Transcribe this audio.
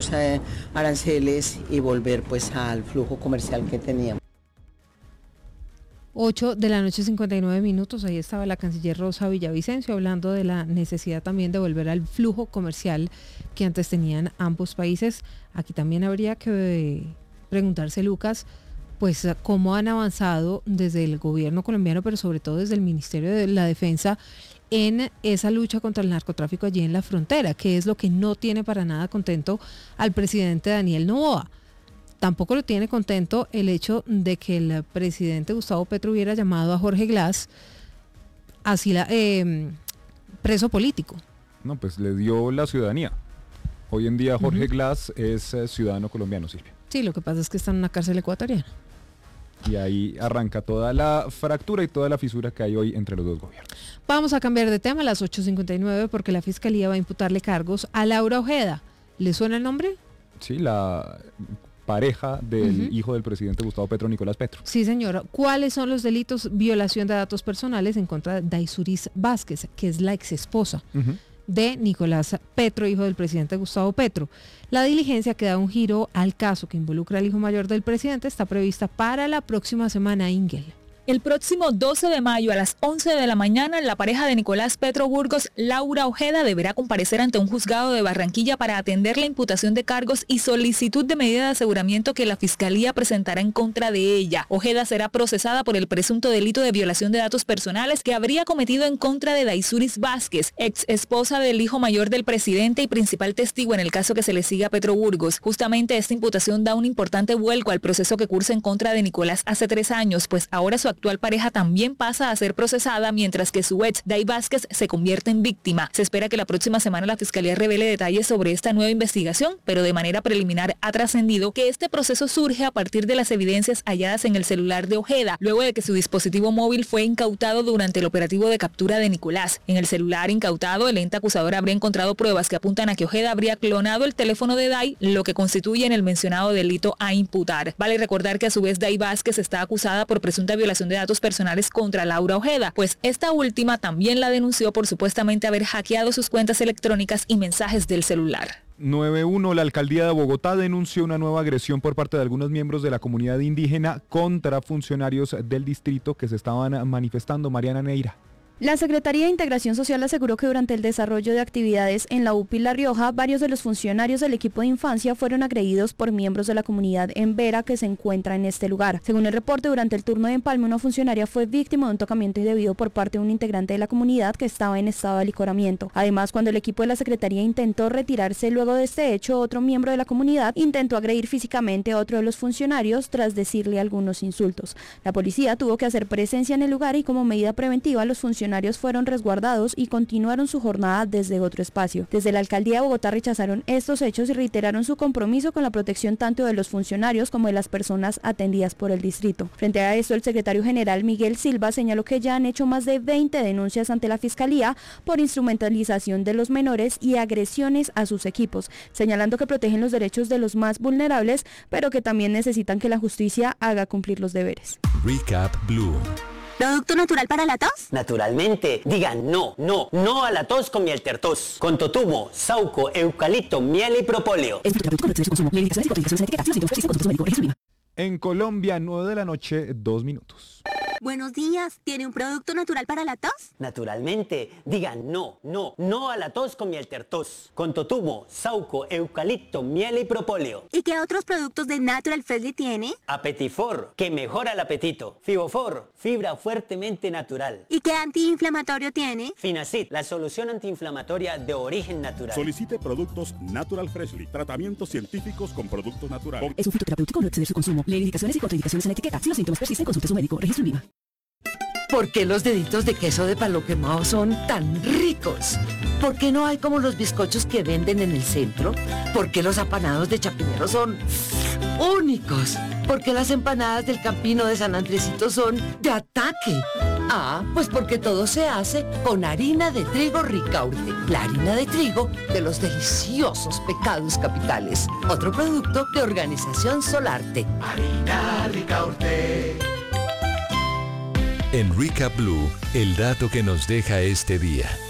los aranceles y volver pues al flujo comercial que teníamos. 8:59 p.m, ahí estaba la canciller Rosa Villavicencio hablando de la necesidad también de volver al flujo comercial que antes tenían ambos países. Aquí también habría que preguntarse, Lucas, pues cómo han avanzado desde el gobierno colombiano, pero sobre todo desde el Ministerio de la Defensa, en esa lucha contra el narcotráfico allí en la frontera, que es lo que no tiene para nada contento al presidente Daniel Noboa. Tampoco lo tiene contento el hecho de que el presidente Gustavo Petro hubiera llamado a Jorge Glass preso político. No, pues le dio la ciudadanía. Hoy en día Jorge Glass es ciudadano colombiano, Silvia. Sí, lo que pasa es que está en una cárcel ecuatoriana. Y ahí arranca toda la fractura y toda la fisura que hay hoy entre los dos gobiernos. Vamos a cambiar de tema a las 8:59 porque la Fiscalía va a imputarle cargos a Laura Ojeda. ¿Le suena el nombre? Sí, la pareja del hijo del presidente Gustavo Petro, Nicolás Petro. Sí, señora. ¿Cuáles son los delitos? Violación de datos personales en contra de Daisuris Vázquez, que es la exesposa de Nicolás Petro, hijo del presidente Gustavo Petro. La diligencia que da un giro al caso que involucra al hijo mayor del presidente está prevista para la próxima semana, Ingel. El próximo 12 de mayo a las 11 de la mañana, la pareja de Nicolás Petro Burgos, Laura Ojeda, deberá comparecer ante un juzgado de Barranquilla para atender la imputación de cargos y solicitud de medida de aseguramiento que la Fiscalía presentará en contra de ella. Ojeda será procesada por el presunto delito de violación de datos personales que habría cometido en contra de Daisuris Vázquez, ex esposa del hijo mayor del presidente y principal testigo en el caso que se le sigue a Petro Burgos. Justamente esta imputación da un importante vuelco al proceso que cursa en contra de Nicolás hace 3 años, pues ahora su actual pareja también pasa a ser procesada, mientras que su ex, Day Vázquez, se convierte en víctima. Se espera que la próxima semana la Fiscalía revele detalles sobre esta nueva investigación, pero de manera preliminar ha trascendido que este proceso surge a partir de las evidencias halladas en el celular de Ojeda, luego de que su dispositivo móvil fue incautado durante el operativo de captura de Nicolás. En el celular incautado, el ente acusador habría encontrado pruebas que apuntan a que Ojeda habría clonado el teléfono de Day, lo que constituye en el mencionado delito a imputar. Vale recordar que a su vez Day Vázquez está acusada por presunta violación de datos personales contra Laura Ojeda, pues esta última también la denunció por supuestamente haber hackeado sus cuentas electrónicas y mensajes del celular. 9-1, la alcaldía de Bogotá denunció una nueva agresión por parte de algunos miembros de la comunidad indígena contra funcionarios del distrito que se estaban manifestando. Mariana Neira. La Secretaría de Integración Social aseguró que durante el desarrollo de actividades en la UPI La Rioja, varios de los funcionarios del equipo de infancia fueron agredidos por miembros de la comunidad en Vera que se encuentra en este lugar. Según el reporte, durante el turno de empalme, una funcionaria fue víctima de un tocamiento indebido por parte de un integrante de la comunidad que estaba en estado de alicoramiento. Además, cuando el equipo de la Secretaría intentó retirarse luego de este hecho, otro miembro de la comunidad intentó agredir físicamente a otro de los funcionarios tras decirle algunos insultos. La policía tuvo que hacer presencia en el lugar y como medida preventiva los funcionarios fueron resguardados y continuaron su jornada desde otro espacio. Desde la alcaldía de Bogotá rechazaron estos hechos y reiteraron su compromiso con la protección tanto de los funcionarios como de las personas atendidas por el distrito. Frente a esto, el secretario general Miguel Silva señaló que ya han hecho más de 20 denuncias ante la Fiscalía por instrumentalización de los menores y agresiones a sus equipos, señalando que protegen los derechos de los más vulnerables, pero que también necesitan que la justicia haga cumplir los deberes. Recap Blue. ¿Producto natural para la tos? Naturalmente, digan no a la tos con miel tertos, con totumo, sauco, eucalipto, miel y propóleo. En Colombia, 9 de la noche, 2 minutos. Buenos días, ¿tiene un producto natural para la tos? Naturalmente, digan no a la tos con miel tertos, con totumo, sauco, eucalipto, miel y propóleo. ¿Y qué otros productos de Natural Freshly tiene? Apetifor, que mejora el apetito. Fibofor, fibra fuertemente natural. ¿Y qué antiinflamatorio tiene? Finacid, la solución antiinflamatoria de origen natural. Solicite productos Natural Freshly, tratamientos científicos con productos naturales. Es un fitoterapéutico, no exceder su consumo. Lee indicaciones y contraindicaciones en la etiqueta. Si los síntomas persisten, consulte a su médico. Registro INVIMA. ¿Por qué los deditos de queso de palo quemado son tan ricos? ¿Por qué no hay como los bizcochos que venden en el centro? ¿Por qué los apanados de Chapinero son únicos? ¿Por qué las empanadas del Campino de San Andresito son de ataque? Ah, pues porque todo se hace con harina de trigo Ricaurte, la harina de trigo de los deliciosos pecados capitales. Otro producto de Organización Solarte. Harina Ricaurte. En Recap Blue, el dato que nos deja este día.